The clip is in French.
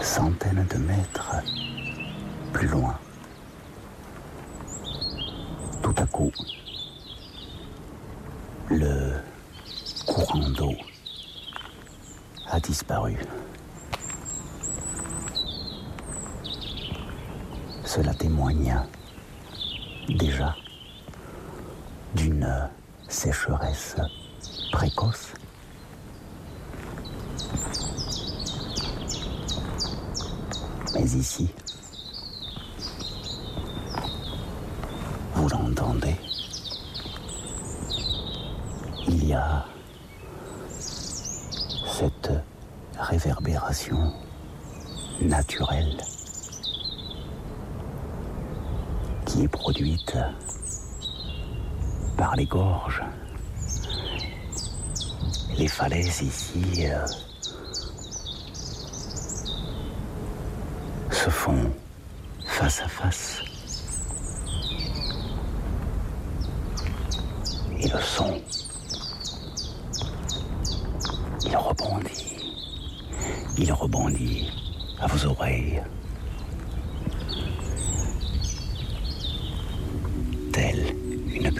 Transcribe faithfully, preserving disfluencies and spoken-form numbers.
centaines de mètres plus loin. Tout à coup, le courant d'eau a disparu. Cela témoigne déjà d'une sécheresse précoce. Mais ici, vous l'entendez, il y a cette réverbération naturelle qui est produite par les gorges. Les falaises ici euh, se font face à face. Et le son, il rebondit, il rebondit à vos oreilles. Tel